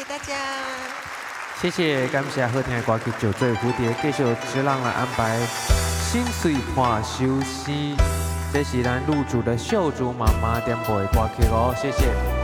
大家。 谢谢，感谢好听的歌曲《酒醉蝴蝶》，继续只让来安排心碎看休息。这是咱入主的秀竹妈妈点播的歌曲哦，谢谢。